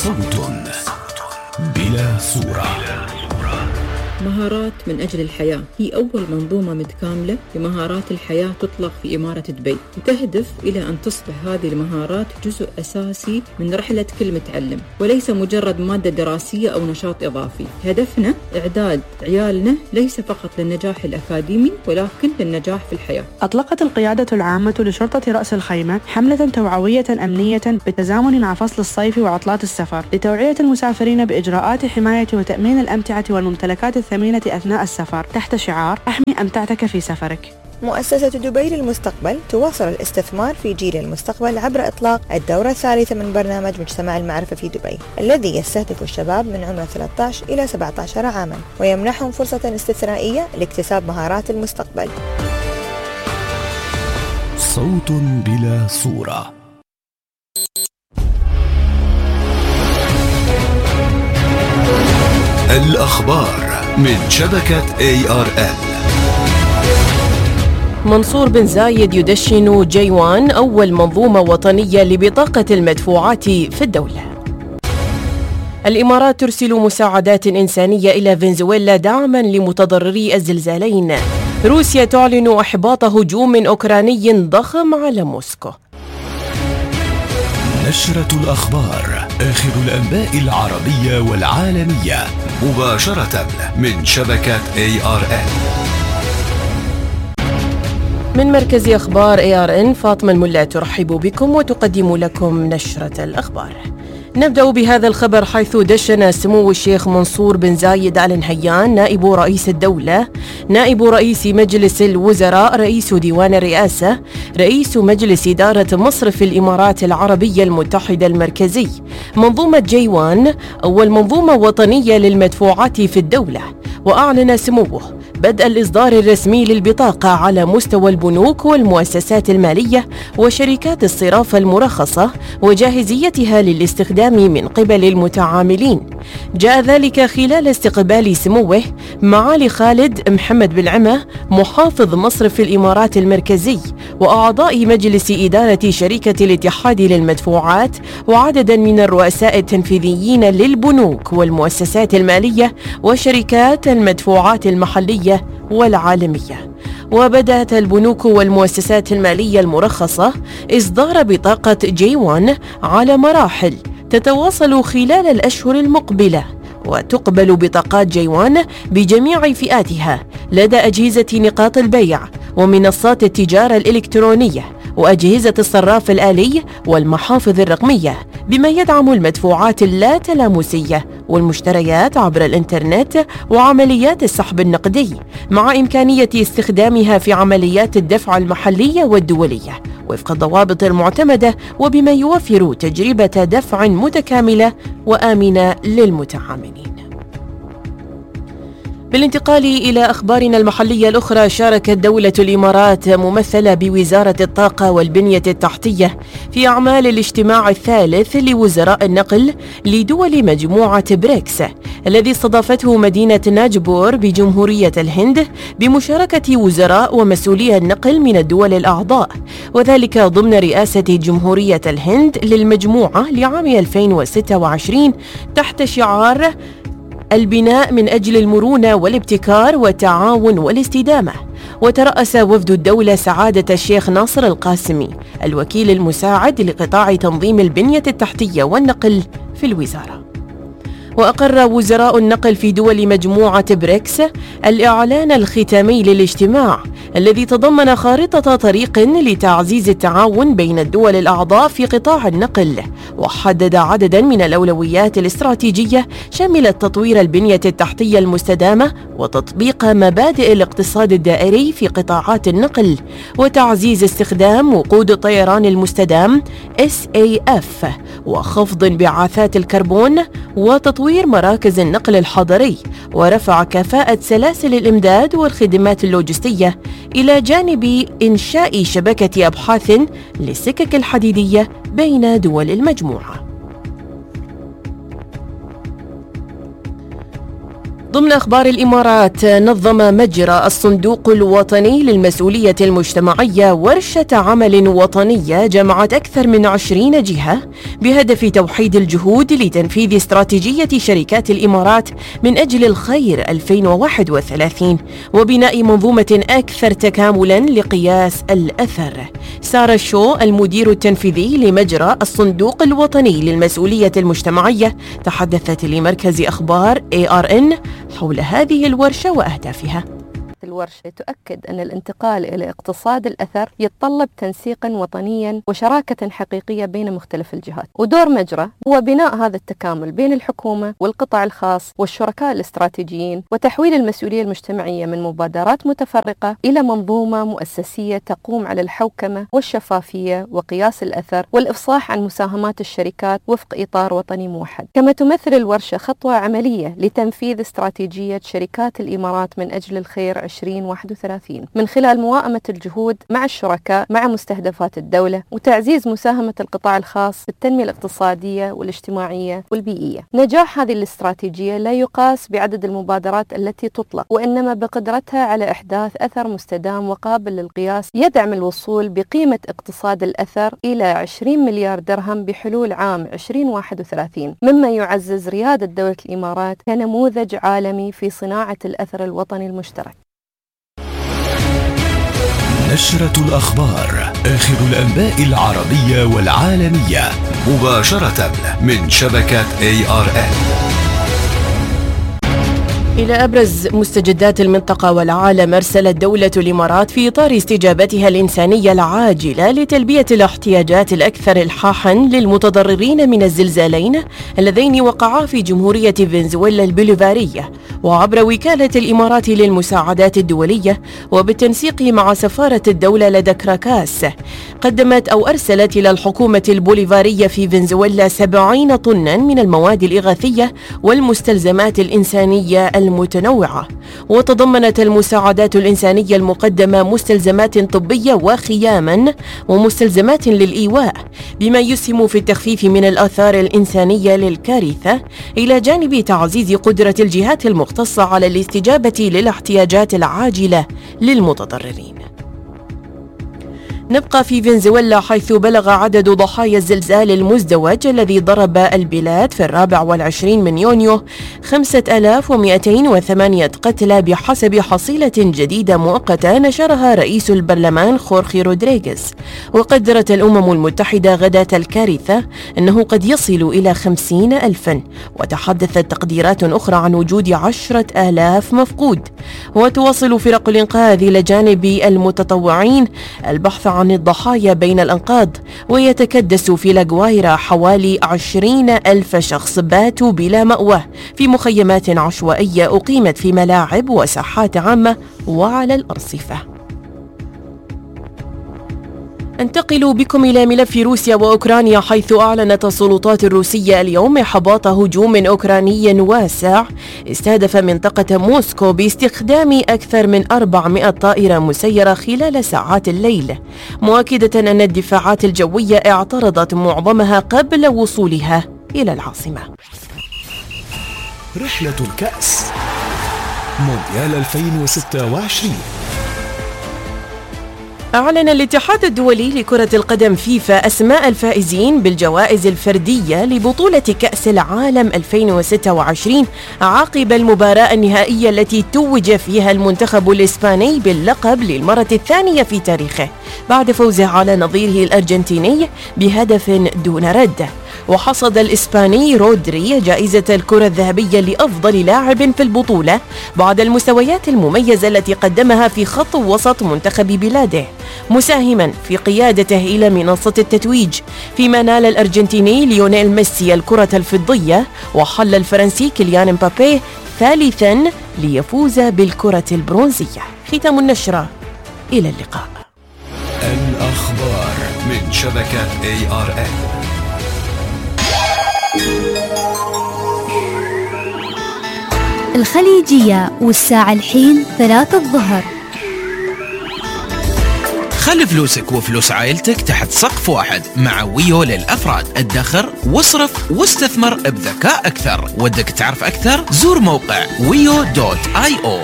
صوت بلا صورة. مهارات من أجل الحياة هي أول منظومة متكاملة لمهارات الحياة تطلق في إمارة دبي، وتهدف إلى أن تصبح هذه المهارات جزء أساسي من رحلة كل متعلم، وليس مجرد مادة دراسية أو نشاط إضافي. هدفنا إعداد عيالنا ليس فقط للنجاح الأكاديمي ولكن للنجاح في الحياة. أطلقت القيادة العامة لشرطة رأس الخيمة حملة توعوية أمنية بالتزامن مع فصل الصيف وعطلات السفر لتوعية المسافرين بإجراءات حماية وتأمين الأمتعة والممتلكات الثمينة أثناء السفر تحت شعار احمي أمتعتك في سفرك. مؤسسة دبي للمستقبل تواصل الاستثمار في جيل المستقبل عبر إطلاق الدورة الثالثة من برنامج مجتمع المعرفة في دبي، الذي يستهدف الشباب من عمر 13 إلى 17 عاما ويمنحهم فرصة استثنائية لاكتساب مهارات المستقبل. صوت بلا صورة. الأخبار من شبكة ARN. منصور بن زايد يدشن جيوان أول منظومة وطنية لبطاقة المدفوعات في الدولة. الإمارات ترسل مساعدات إنسانية إلى فنزويلا دعما لمتضرري الزلزالين. روسيا تعلن إحباط هجوم أوكراني ضخم على موسكو. نشرة الأخبار، آخر الأنباء العربية والعالمية مباشرة من شبكة ARN. من مركز أخبار ARN فاطمة الملا ترحب بكم وتقدم لكم نشرة الأخبار. نبدأ بهذا الخبر، حيث دشن سمو الشيخ منصور بن زايد آل نهيان نائب رئيس الدولة، نائب رئيس مجلس الوزراء، رئيس ديوان الرئاسة، رئيس مجلس إدارة مصرف الإمارات العربية المتحدة المركزي منظومة جيوان، أول منظومة وطنية للمدفوعات في الدولة. وأعلن سموه بدء الإصدار الرسمي للبطاقة على مستوى البنوك والمؤسسات المالية وشركات الصرافة المرخصة وجاهزيتها للاستخدام من قبل المتعاملين. جاء ذلك خلال استقبال سموه معالي خالد محمد بالعمة محافظ مصرف الإمارات المركزي وأعضاء مجلس إدارة شركة الاتحاد للمدفوعات وعددا من الرؤساء التنفيذيين للبنوك والمؤسسات المالية وشركات المدفوعات المحلية والعالمية. وبدأت البنوك والمؤسسات المالية المرخصة إصدار بطاقة جيوان على مراحل تتواصل خلال الأشهر المقبلة، وتقبل بطاقات جيوان بجميع فئاتها لدى أجهزة نقاط البيع ومنصات التجارة الإلكترونية وأجهزة الصراف الآلي والمحافظ الرقمية، بما يدعم المدفوعات اللا تلامسية والمشتريات عبر الإنترنت وعمليات السحب النقدي، مع إمكانية استخدامها في عمليات الدفع المحلية والدولية وفق الضوابط المعتمدة، وبما يوفر تجربة دفع متكاملة وآمنة للمتعاملين. بالانتقال إلى أخبارنا المحلية الأخرى، شاركت دولة الإمارات ممثلة بوزارة الطاقة والبنية التحتية في أعمال الاجتماع الثالث لوزراء النقل لدول مجموعة بريكس الذي استضافته مدينة ناجبور بجمهورية الهند بمشاركة وزراء ومسؤولي النقل من الدول الأعضاء، وذلك ضمن رئاسة جمهورية الهند للمجموعة لعام 2026 تحت شعار البناء من أجل المرونة والابتكار والتعاون والاستدامة. وترأس وفد الدولة سعادة الشيخ ناصر القاسمي الوكيل المساعد لقطاع تنظيم البنية التحتية والنقل في الوزارة. وأقر وزراء النقل في دول مجموعة بريكس الإعلان الختامي للاجتماع الذي تضمن خارطة طريق لتعزيز التعاون بين الدول الأعضاء في قطاع النقل، وحدد عددا من الأولويات الاستراتيجية شملت تطوير البنية التحتية المستدامة وتطبيق مبادئ الاقتصاد الدائري في قطاعات النقل وتعزيز استخدام وقود الطيران المستدام SAF وخفض انبعاثات الكربون وتطوير مراكز النقل الحضري ورفع كفاءة سلاسل الإمداد والخدمات اللوجستية، إلى جانب إنشاء شبكة أبحاث للسكك الحديدية بين دول المجموعة. ضمن أخبار الإمارات، نظم مجرى الصندوق الوطني للمسؤولية المجتمعية ورشة عمل وطنية جمعت أكثر من 20 جهة بهدف توحيد الجهود لتنفيذ استراتيجية شركات الإمارات من أجل الخير 2031 وبناء منظومة أكثر تكاملاً لقياس الأثر. سارة شو المدير التنفيذي لمجرى الصندوق الوطني للمسؤولية المجتمعية تحدثت لمركز أخبار ARN حول هذه الورشة وأهدافها. الورشة تؤكد أن الانتقال إلى اقتصاد الأثر يتطلب تنسيقا وطنيا وشراكة حقيقية بين مختلف الجهات، ودور مجرى هو بناء هذا التكامل بين الحكومة والقطاع الخاص والشركاء الاستراتيجيين وتحويل المسؤولية المجتمعية من مبادرات متفرقة إلى منظومة مؤسسية تقوم على الحوكمة والشفافية وقياس الأثر والإفصاح عن مساهمات الشركات وفق إطار وطني موحد. كما تمثل الورشة خطوة عملية لتنفيذ استراتيجية شركات الإمارات من أجل الخير 2031 من خلال موائمة الجهود مع الشركاء مع مستهدفات الدولة وتعزيز مساهمة القطاع الخاص في التنمية الاقتصادية والاجتماعية والبيئية. نجاح هذه الاستراتيجية لا يقاس بعدد المبادرات التي تطلق وإنما بقدرتها على إحداث أثر مستدام وقابل للقياس يدعم الوصول بقيمة اقتصاد الأثر إلى 20 مليار درهم بحلول عام 2031، مما يعزز ريادة دولة الإمارات كنموذج عالمي في صناعة الأثر الوطني المشترك. نشرة الأخبار، آخر الأنباء العربية والعالمية مباشرة من شبكة ARN. إلى أبرز مستجدات المنطقة والعالم، أرسلت دولة الإمارات في إطار استجابتها الإنسانية العاجلة لتلبية الاحتياجات الأكثر إلحاحاً للمتضررين من الزلزالين اللذين وقعا في جمهورية فنزويلا البوليفارية، وعبر وكالة الإمارات للمساعدات الدولية وبالتنسيق مع سفارة الدولة لدى كراكاس، قدمت أو أرسلت إلى الحكومة البوليفارية في فنزويلا 70 طناً من المواد الإغاثية والمستلزمات الإنسانية المتنوعة. وتضمنت المساعدات الإنسانية المقدمة مستلزمات طبية وخياما ومستلزمات للإيواء، بما يسهم في التخفيف من الآثار الإنسانية للكارثة، إلى جانب تعزيز قدرة الجهات المختصة على الاستجابة للاحتياجات العاجلة للمتضررين. نبقى في فنزويلا، حيث بلغ عدد ضحايا الزلزال المزدوج الذي ضرب البلاد في 24 من يونيو 5208 قتلى بحسب حصيلة جديدة مؤقتة نشرها رئيس البرلمان خورخي رودريغيز. وقدرت الأمم المتحدة غداة الكارثة أنه قد يصل إلى 50,000، وتحدثت تقديرات أخرى عن وجود 10,000 مفقود. وتواصل فرق الإنقاذ إلى جانب المتطوعين البحث عن الضحايا بين الأنقاض، ويتكدس في لاغوايرا حوالي 20,000 شخص باتوا بلا مأوى في مخيمات عشوائية أقيمت في ملاعب وساحات عامة وعلى الأرصفة. انتقل بكم إلى ملف روسيا وأوكرانيا، حيث أعلنت السلطات الروسية اليوم إحباط هجوم أوكراني واسع استهدف منطقة موسكو باستخدام أكثر من 400 طائرة مسيرة خلال ساعات الليل، مؤكدة أن الدفاعات الجوية اعترضت معظمها قبل وصولها إلى العاصمة. رحلة الكأس مونديال 2026. أعلن الاتحاد الدولي لكرة القدم فيفا أسماء الفائزين بالجوائز الفردية لبطولة كأس العالم 2026 عقب المباراة النهائية التي توج فيها المنتخب الإسباني باللقب للمرة الثانية في تاريخه بعد فوزه على نظيره الأرجنتيني بهدف دون رد. وحصد الإسباني رودري جائزة الكرة الذهبية لأفضل لاعب في البطولة بعد المستويات المميزة التي قدمها في خط وسط منتخب بلاده، مساهما في قيادته إلى منصة التتويج، فيما نال الأرجنتيني ليونيل ميسي الكرة الفضية، وحل الفرنسي كيليان مبابي ثالثا ليفوز بالكرة البرونزية. ختام النشرة، إلى اللقاء. الأخبار من شبكة ARN. الخليجية والساعة الحين 3 الظهر. خلي فلوسك وفلوس عائلتك تحت سقف واحد مع ويو للأفراد. ادخر واصرف واستثمر بذكاء أكثر. ودك تعرف أكثر؟ زور موقع wio.io.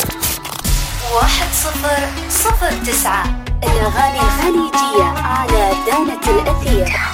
1009 الأغاني الخليجية على دانة الأثير.